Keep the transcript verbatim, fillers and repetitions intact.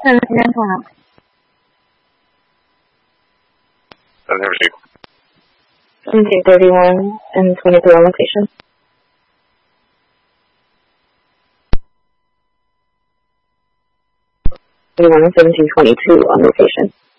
seventeen twelve. seventeen thirty-one and twenty-three on location. thirty-one and seventeen twenty-two on location.